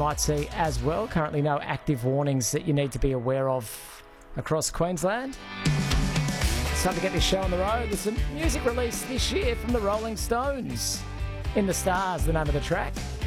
might see as well. Currently no active warnings that you need to be aware of across Queensland. It's time to get this show on the road. There's some music released this year from the Rolling Stones. In the Stars, the name of the track.